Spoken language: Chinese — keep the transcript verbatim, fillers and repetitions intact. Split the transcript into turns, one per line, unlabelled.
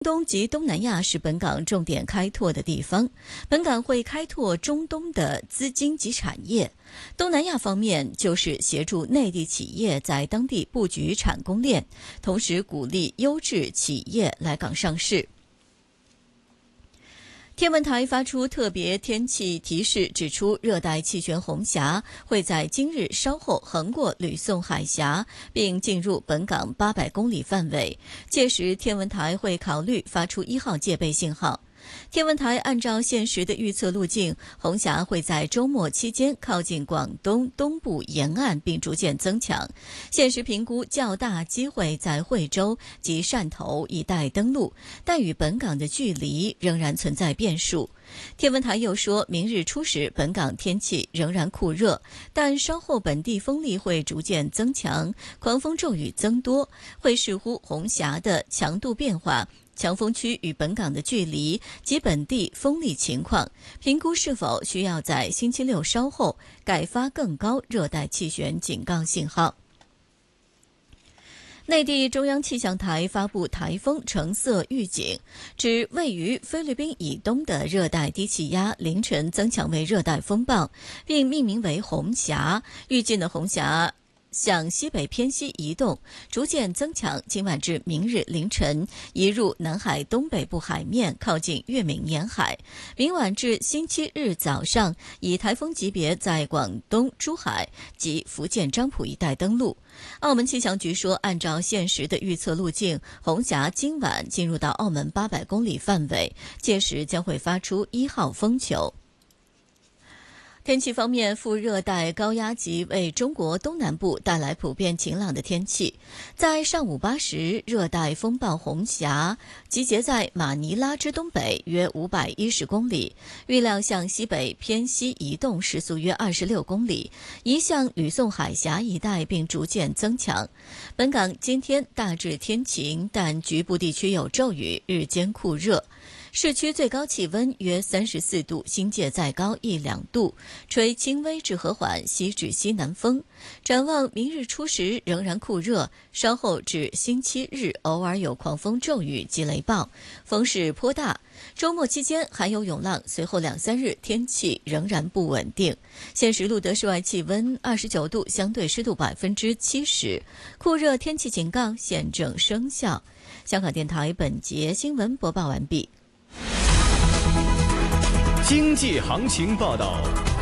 东及东南亚是本港重点开拓的地方，本港会开拓中东的资金及产业。东南亚方面就是协助内地企业在当地布局产供链，同时鼓励优质企业来港上市。天文台发出特别天气提示，指出热带气旋红霞会在今日稍后横过吕宋海峡，并进入本港八百公里范围，届时天文台会考虑发出一号戒备信号。天文台按照现时的预测路径，红霞会在周末期间靠近广东东部沿岸并逐渐增强，现时评估较大机会在惠州及汕头一带登陆，但与本港的距离仍然存在变数。天文台又说，明日初时本港天气仍然酷热，但稍后本地风力会逐渐增强，狂风骤雨增多，会视乎红霞的强度变化、强风区与本港的距离及本地风力情况，评估是否需要在星期六稍后改发更高热带气旋警告信号。内地中央气象台发布台风橙色预警，指位于菲律宾以东的热带低气压凌晨增强为热带风暴，并命名为红霞。预计的红霞向西北偏西移动，逐渐增强，今晚至明日凌晨移入南海东北部海面，靠近月闽沿海。明晚至星期日早上，以台风级别在广东珠海及福建漳浦一带登陆。澳门气象局说，按照现时的预测路径，红霞今晚进入到澳门八百公里范围，届时将会发出一号风球。天气方面，副热带高压脊为中国东南部带来普遍晴朗的天气。在上午八时，热带风暴红霞集结在马尼拉之东北约五百一十公里，预料向西北偏西移动，时速约二十六公里，移向吕宋海峡一带并逐渐增强。本港今天大致天晴，但局部地区有骤雨，日间酷热。市区最高气温约三十四度，新界再高一两度，吹轻微至和缓西至西南风。展望明日初时仍然酷热，稍后至星期日偶尔有狂风骤雨及雷暴，风势颇大。周末期间还有涌浪，随后两三日天气仍然不稳定。现时录得室外气温二十九度，相对湿度百分之七十，酷热天气警告现正生效。香港电台本节新闻播报完毕。
经济行情报道。